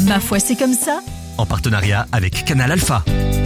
Ma foi, c'est comme ça. En partenariat avec Canal Alpha.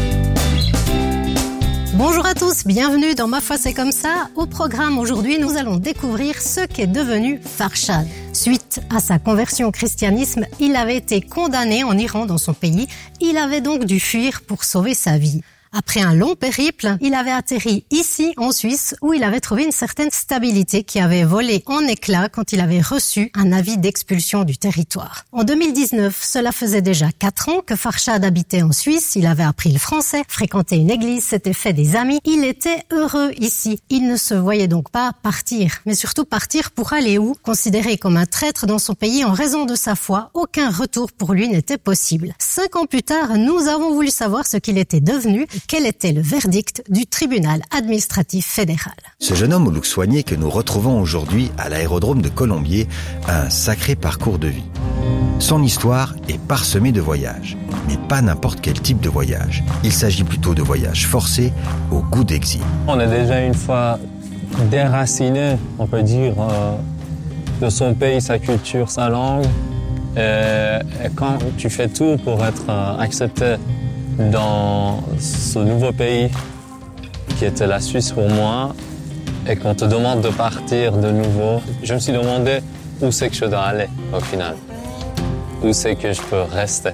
Bonjour à tous, bienvenue dans Ma foi c'est comme ça. Au programme aujourd'hui, nous allons découvrir ce qu'est devenu Farshad. Suite à sa conversion au christianisme, il avait été condamné en Iran dans son pays. Il avait donc dû fuir pour sauver sa vie. Après un long périple, il avait atterri ici, en Suisse, où il avait trouvé une certaine stabilité qui avait volé en éclats quand il avait reçu un avis d'expulsion du territoire. En 2019, cela faisait déjà 4 ans que Farshad habitait en Suisse, il avait appris le français, fréquenté une église, s'était fait des amis, il était heureux ici. Il ne se voyait donc pas partir, mais surtout partir pour aller où? Considéré comme un traître dans son pays en raison de sa foi, aucun retour pour lui n'était possible. 5 ans plus tard, nous avons voulu savoir ce qu'il était devenu. Quel était le verdict du tribunal administratif fédéral? Ce jeune homme au look soigné que nous retrouvons aujourd'hui à l'aérodrome de Colombier a un sacré parcours de vie. Son histoire est parsemée de voyages, mais pas n'importe quel type de voyage. Il s'agit plutôt de voyages forcés au goût d'exil. On est déjà une fois déraciné, on peut dire, de son pays, sa culture, sa langue. Et quand tu fais tout pour être accepté dans ce nouveau pays qui était la Suisse pour moi et qu'on te demande de partir de nouveau, je me suis demandé où c'est que je dois aller au final, où c'est que je peux rester.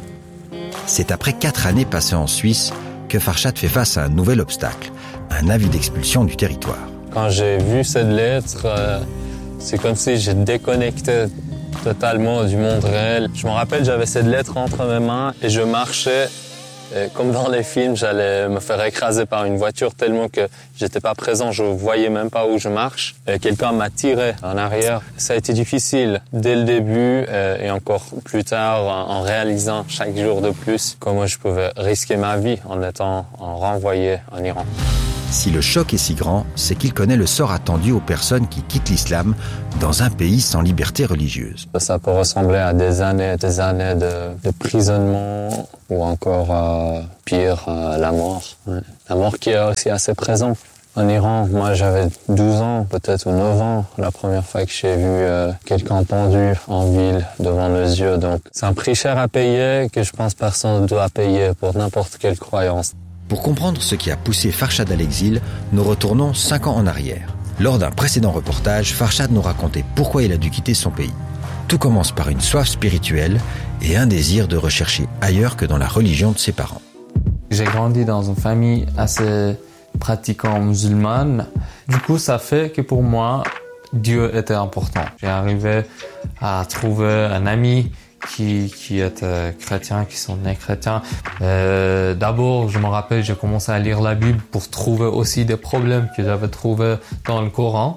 C'est après 4 années passées en Suisse que Farshad fait face à un nouvel obstacle, un avis d'expulsion du territoire. Quand j'ai vu cette lettre, c'est comme si j'ai déconnecté totalement du monde réel. Je me rappelle, j'avais cette lettre entre mes mains et je marchais. Et comme dans les films, j'allais me faire écraser par une voiture tellement que j'étais pas présent, je voyais même pas où je marche. Et quelqu'un m'a tiré en arrière. Ça a été difficile dès le début et encore plus tard en réalisant chaque jour de plus comment je pouvais risquer ma vie en étant renvoyé en Iran. Si le choc est si grand, c'est qu'il connaît le sort attendu aux personnes qui quittent l'islam dans un pays sans liberté religieuse. Ça peut ressembler à des années de prisonnement ou encore pire, la mort. Ouais. La mort qui est aussi assez présente. En Iran, moi j'avais 12 ans, peut-être ou 9 ans, la première fois que j'ai vu quelqu'un pendu en ville devant nos yeux. Donc c'est un prix cher à payer que je pense personne ne doit payer pour n'importe quelle croyance. Pour comprendre ce qui a poussé Farshad à l'exil, nous retournons 5 ans en arrière. Lors d'un précédent reportage, Farshad nous racontait pourquoi il a dû quitter son pays. Tout commence par une soif spirituelle et un désir de rechercher ailleurs que dans la religion de ses parents. J'ai grandi dans une famille assez pratiquante musulmane. Du coup, ça fait que pour moi, Dieu était important. J'ai arrivé à trouver un ami qui est chrétien, qui sont nés chrétiens. D'abord, je me rappelle, j'ai commencé à lire la Bible pour trouver aussi des problèmes que j'avais trouvés dans le Coran.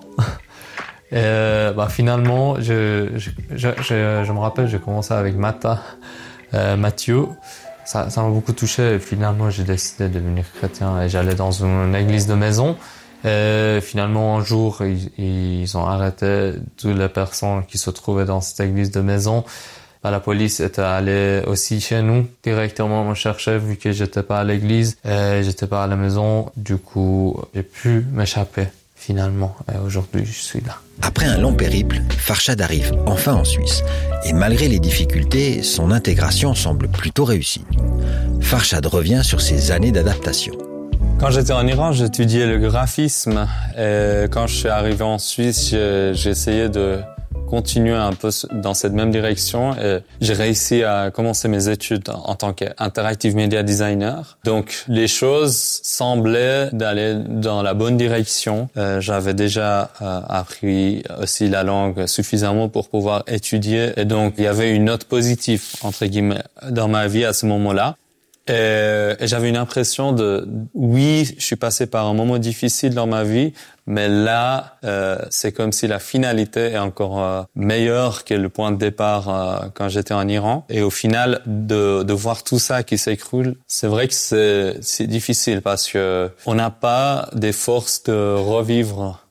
Finalement, je me rappelle, j'ai commencé avec Matthieu. Ça m'a beaucoup touché et finalement, j'ai décidé de devenir chrétien et j'allais dans une église de maison. Et finalement, un jour, ils ont arrêté toutes les personnes qui se trouvaient dans cette église de maison. La police était allée aussi chez nous, directement me chercher vu que j'étais pas à l'église et j'étais pas à la maison. Du coup, j'ai pu m'échapper finalement et aujourd'hui je suis là. Après un long périple, Farshad arrive enfin en Suisse et malgré les difficultés, son intégration semble plutôt réussie. Farshad revient sur ses années d'adaptation. Quand j'étais en Iran, j'étudiais le graphisme et quand je suis arrivé en Suisse, j'ai essayé de continuer un peu dans cette même direction et j'ai réussi à commencer mes études en tant qu'interactive media designer. Donc les choses semblaient d'aller dans la bonne direction. J'avais déjà appris aussi la langue suffisamment pour pouvoir étudier et donc il y avait une note positive entre guillemets dans ma vie à ce moment-là. Et j'avais une impression oui, je suis passé par un moment difficile dans ma vie, mais là, c'est comme si la finalité est encore meilleure que le point de départ quand j'étais en Iran. Et au final, de voir tout ça qui s'écroule, c'est vrai que c'est difficile parce que on n'a pas des forces de revivre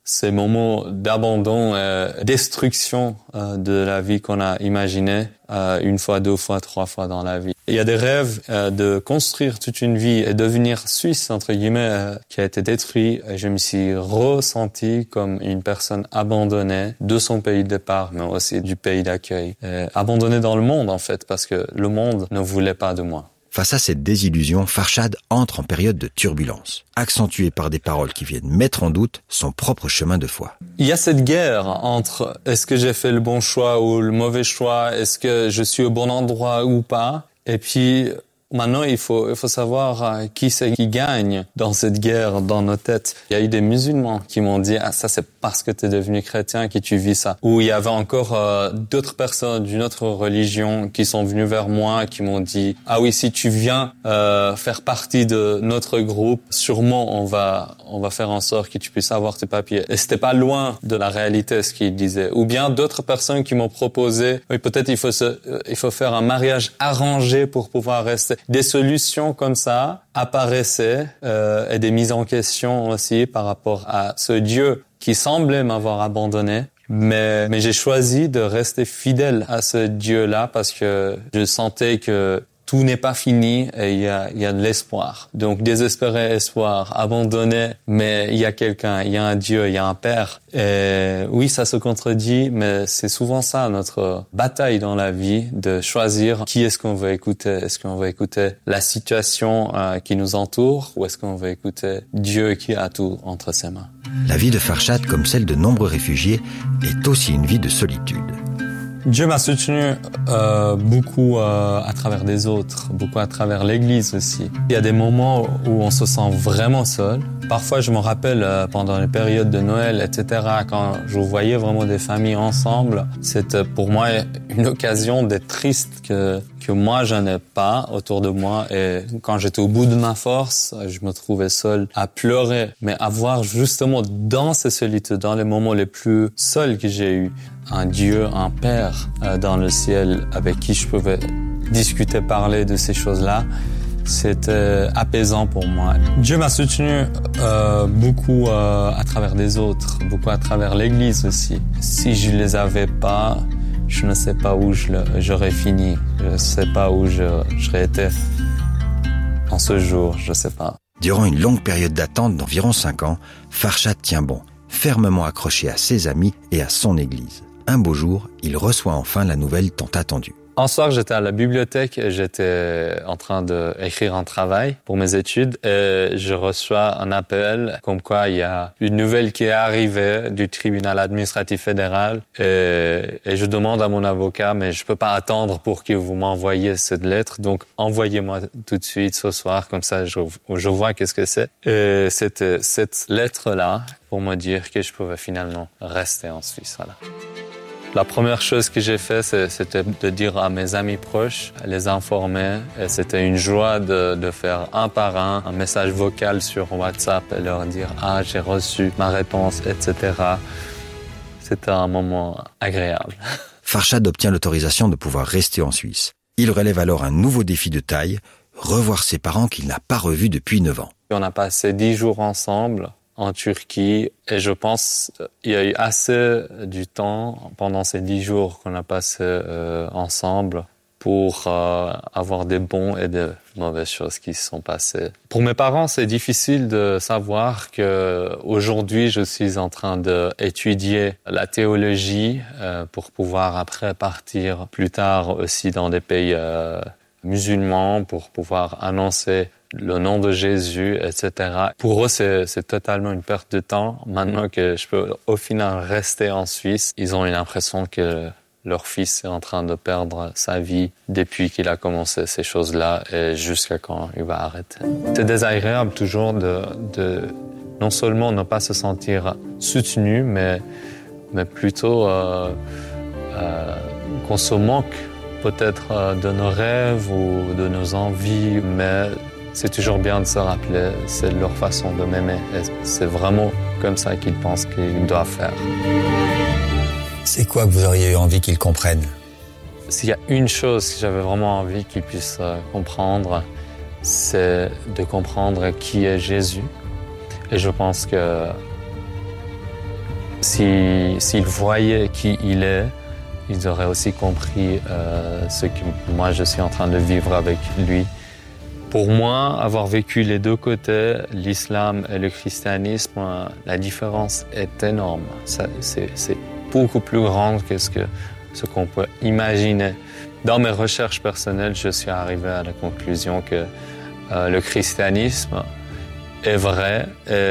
ces moments d'abandon, destruction de la vie qu'on a imaginée une fois, 2 fois, 3 fois dans la vie. Il y a des rêves de construire toute une vie et devenir suisse, entre guillemets, qui a été détruit. Et je me suis ressenti comme une personne abandonnée de son pays de départ, mais aussi du pays d'accueil. Abandonnée dans le monde, en fait, parce que le monde ne voulait pas de moi. Face à cette désillusion, Farshad entre en période de turbulence, accentuée par des paroles qui viennent mettre en doute son propre chemin de foi. Il y a cette guerre entre est-ce que j'ai fait le bon choix ou le mauvais choix, est-ce que je suis au bon endroit ou pas. Et puis maintenant, il faut savoir qui c'est qui gagne dans cette guerre dans nos têtes. Il y a eu des musulmans qui m'ont dit « Ah, ça c'est parce que tu es devenu chrétien que tu vis ça ». Ou il y avait encore d'autres personnes d'une autre religion qui sont venues vers moi, qui m'ont dit « Ah oui, si tu viens faire partie de notre groupe, sûrement on va faire en sorte que tu puisses avoir tes papiers ». Et c'était pas loin de la réalité ce qu'ils disaient. Ou bien d'autres personnes qui m'ont proposé « Oui, peut-être il faut faire un mariage arrangé pour pouvoir rester ». Des solutions comme ça apparaissaient et des mises en question aussi par rapport à ce Dieu qui semblait m'avoir abandonné. Mais j'ai choisi de rester fidèle à ce Dieu-là parce que je sentais que tout n'est pas fini et il y a de l'espoir. Donc désespéré, espoir, abandonné, mais il y a quelqu'un, il y a un Dieu, il y a un Père. Et oui, ça se contredit, mais c'est souvent ça notre bataille dans la vie, de choisir qui est-ce qu'on veut écouter. Est-ce qu'on veut écouter la situation qui nous entoure ou est-ce qu'on veut écouter Dieu qui a tout entre ses mains? La vie de Farshad, comme celle de nombreux réfugiés, est aussi une vie de solitude. Dieu m'a soutenu beaucoup à travers des autres, beaucoup à travers l'Église aussi. Il y a des moments où on se sent vraiment seul. Parfois, je me rappelle pendant les périodes de Noël, etc., quand je voyais vraiment des familles ensemble, c'était pour moi une occasion d'être triste que moi je n'ai pas autour de moi. Et quand j'étais au bout de ma force, je me trouvais seul à pleurer. Mais avoir justement dans ces solitudes, dans les moments les plus seuls que j'ai eus, un Dieu, un Père dans le ciel avec qui je pouvais discuter, parler de ces choses-là, c'était apaisant pour moi. Dieu m'a soutenu beaucoup à travers des autres, beaucoup à travers l'Église aussi. Si je les avais pas, je ne sais pas où j'aurais fini. Je ne sais pas où j'aurais été en ce jour, je ne sais pas. Durant une longue période d'attente d'environ 5 ans, Farshad tient bon, fermement accroché à ses amis et à son église. Un beau jour, il reçoit enfin la nouvelle tant attendue. Un soir, j'étais à la bibliothèque et j'étais en train d'écrire un travail pour mes études et je reçois un appel comme quoi il y a une nouvelle qui est arrivée du tribunal administratif fédéral et je demande à mon avocat mais je peux pas attendre pour que vous m'envoyiez cette lettre, donc envoyez-moi tout de suite ce soir, comme ça je vois qu'est-ce que c'est. Et c'était cette lettre-là pour me dire que je pouvais finalement rester en Suisse. Voilà. La première chose que j'ai fait, c'était de dire à mes amis proches, les informer. Et c'était une joie de faire un par un message vocal sur WhatsApp et leur dire « Ah, j'ai reçu ma réponse, etc. » C'était un moment agréable. Farshad obtient l'autorisation de pouvoir rester en Suisse. Il relève alors un nouveau défi de taille, revoir ses parents qu'il n'a pas revus depuis 9 ans. On a passé 10 jours ensemble en Turquie et je pense qu'il y a eu assez du temps pendant ces 10 jours qu'on a passé ensemble pour avoir des bons et des mauvaises choses qui se sont passées. Pour mes parents, c'est difficile de savoir que aujourd'hui je suis en train d'étudier la théologie pour pouvoir après partir plus tard aussi dans des pays musulmans pour pouvoir annoncer le nom de Jésus, etc. Pour eux, c'est totalement une perte de temps. Maintenant que je peux au final rester en Suisse, ils ont une impression que leur fils est en train de perdre sa vie depuis qu'il a commencé ces choses-là et jusqu'à quand il va arrêter. C'est désagréable toujours de non seulement ne pas se sentir soutenu, mais plutôt qu'on se manque peut-être de nos rêves ou de nos envies, mais c'est toujours bien de se rappeler, c'est leur façon de m'aimer. Et c'est vraiment comme ça qu'ils pensent qu'ils doivent faire. C'est quoi que vous auriez eu envie qu'ils comprennent? S'il y a une chose que j'avais vraiment envie qu'ils puissent comprendre, c'est de comprendre qui est Jésus. Et je pense que s'ils voyaient qui il est, ils auraient aussi compris ce que moi je suis en train de vivre avec lui. Pour moi, avoir vécu les deux côtés, l'islam et le christianisme, la différence est énorme. C'est beaucoup plus grande que ce qu'on peut imaginer. Dans mes recherches personnelles, je suis arrivé à la conclusion que le christianisme est vrai.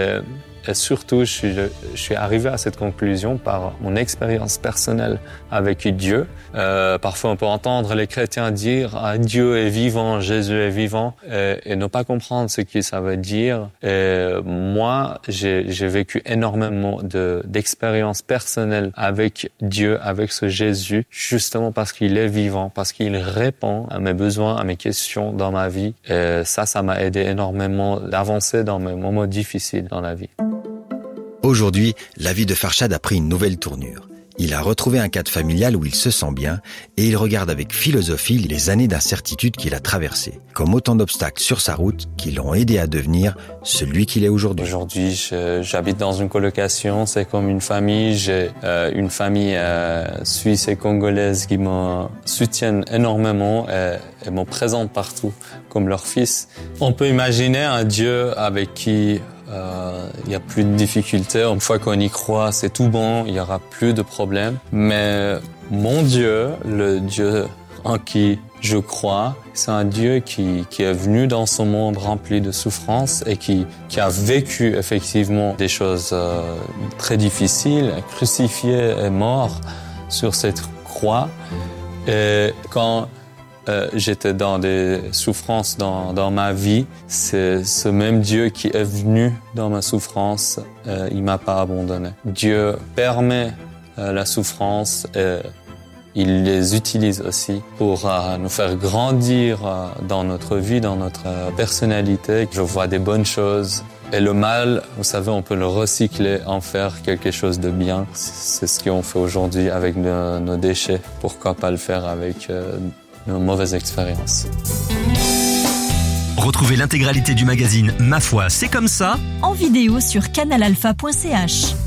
Et surtout, je suis arrivé à cette conclusion par mon expérience personnelle avec Dieu. Parfois, on peut entendre les chrétiens dire « Dieu est vivant, Jésus est vivant » et ne pas comprendre ce que ça veut dire. Et moi, j'ai vécu énormément d'expériences personnelles avec Dieu, avec ce Jésus, justement parce qu'il est vivant, parce qu'il répond à mes besoins, à mes questions dans ma vie. Et ça m'a aidé énormément d'avancer dans mes moments difficiles dans la vie. Aujourd'hui, la vie de Farshad a pris une nouvelle tournure. Il a retrouvé un cadre familial où il se sent bien et il regarde avec philosophie les années d'incertitude qu'il a traversées, comme autant d'obstacles sur sa route qui l'ont aidé à devenir celui qu'il est aujourd'hui. Aujourd'hui, j'habite dans une colocation, c'est comme une famille. J'ai une famille suisse et congolaise qui me soutiennent énormément et me présentent partout comme leur fils. On peut imaginer un Dieu avec qui il n'y a plus de difficultés. Une fois qu'on y croit, c'est tout bon, il n'y aura plus de problèmes. Mais mon Dieu, le Dieu en qui je crois, c'est un Dieu qui est venu dans ce monde rempli de souffrances et qui a vécu effectivement des choses très difficiles, crucifié et mort sur cette croix. Et quand j'étais dans des souffrances dans ma vie, c'est ce même Dieu qui est venu dans ma souffrance, il m'a pas abandonné. Dieu permet la souffrance et il les utilise aussi pour nous faire grandir dans notre vie, dans notre personnalité. Je vois des bonnes choses. Et le mal, vous savez, on peut le recycler, en faire quelque chose de bien. C'est ce qu'on fait aujourd'hui avec nos déchets. Pourquoi pas le faire avec nos mauvaises expériences. Retrouvez l'intégralité du magazine Ma foi, c'est comme ça en vidéo sur canalalpha.ch.